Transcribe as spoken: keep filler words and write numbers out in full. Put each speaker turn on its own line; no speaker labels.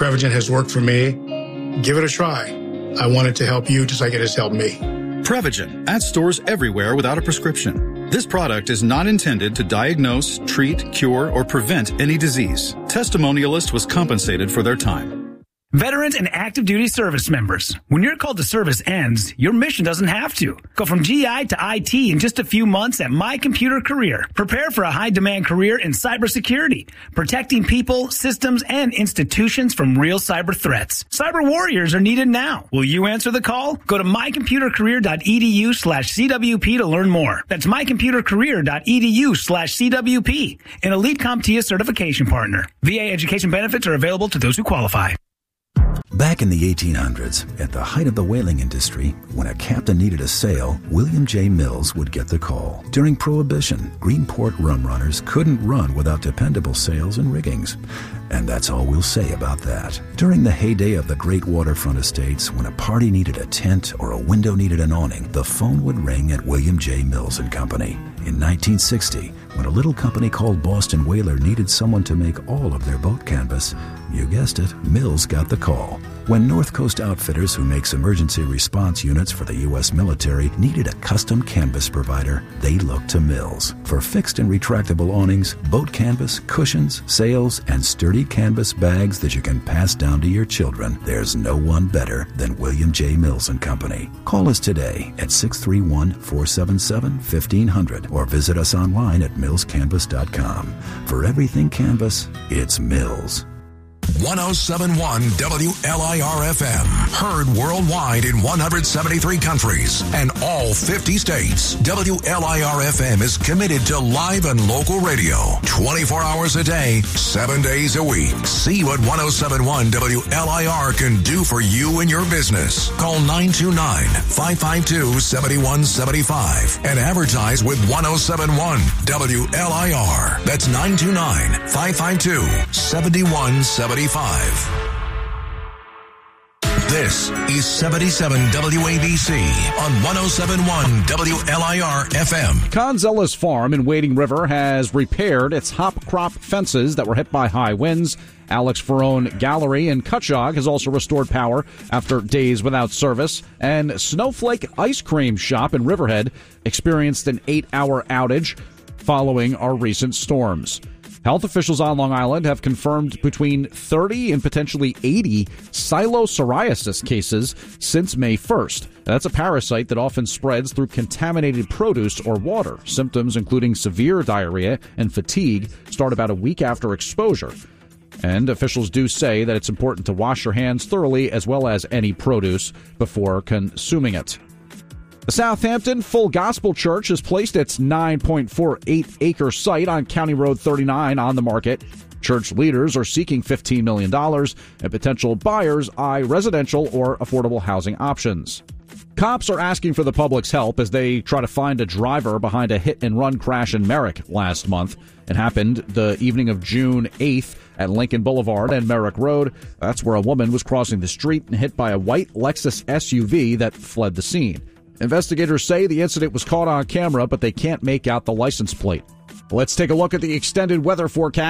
Prevagen has worked for me. Give it a try. I want it to help you just like it has helped me.
Prevagen at stores everywhere without a prescription. This product is not intended to diagnose, treat, cure, or prevent any disease. Testimonialist was compensated for their time.
Veterans and active duty service members, when your call to service ends, your mission doesn't have to. Go from G I to I T in just a few months at My Computer Career. Prepare for a high-demand career in cybersecurity, protecting people, systems, and institutions from real cyber threats. Cyber warriors are needed now. Will you answer the call? Go to mycomputercareer.edu slash CWP to learn more. That's mycomputercareer.edu slash CWP, an Elite CompTIA certification partner. V A education benefits are available to those who qualify.
Back in the eighteen hundreds, at the height of the whaling industry, when a captain needed a sail, William J. Mills would get the call. During Prohibition, Greenport rum runners couldn't run without dependable sails and riggings. And that's all we'll say about that. During the heyday of the great waterfront estates, when a party needed a tent or a window needed an awning, the phone would ring at William J. Mills and Company. In nineteen sixty, when a little company called Boston Whaler needed someone to make all of their boat canvas, you guessed it, Mills got the call. When North Coast Outfitters, who makes emergency response units for the U S military, needed a custom canvas provider, they looked to Mills. For fixed and retractable awnings, boat canvas, cushions, sails, and sturdy canvas bags that you can pass down to your children, there's no one better than William J. Mills and Company. Call us today at six three one, four seven seven, one five zero zero or visit us online at mills canvas dot com. For everything canvas, it's Mills.
one oh seven point one W L I R F M. Heard worldwide in one hundred seventy-three countries and all fifty states. W L I R F M is committed to live and local radio twenty-four hours a day, seven days a week. See what one oh seven point one W L I R can do for you and your business. Call nine two nine, five five two, seven one seven five and advertise with one oh seven point one W L I R. That's nine two nine, five five two, seven one seven five. This is seventy-seven W A B C on one oh seven point one W L I R F M.
Conzella's Farm in Wading River has repaired its hop crop fences that were hit by high winds. Alex Ferrone Gallery in Cutchogue has also restored power after days without service. And Snowflake Ice Cream Shop in Riverhead experienced an eight-hour outage following our recent storms. Health officials on Long Island have confirmed between thirty and potentially eighty psilopsoriasis cases since May first. That's a parasite that often spreads through contaminated produce or water. Symptoms including severe diarrhea and fatigue start about a week after exposure. And officials do say that it's important to wash your hands thoroughly as well as any produce before consuming it. The Southampton Full Gospel Church has placed its nine point four eight acre site on County Road thirty-nine on the market. Church leaders are seeking fifteen million dollars, and potential buyers eye residential or affordable housing options. Cops are asking for the public's help as they try to find a driver behind a hit-and-run crash in Merrick last month. It happened the evening of June eighth at Lincoln Boulevard and Merrick Road. That's where a woman was crossing the street and hit by a white Lexus S U V that fled the scene. Investigators say the incident was caught on camera, but they can't make out the license plate. Let's take a look at the extended weather forecast.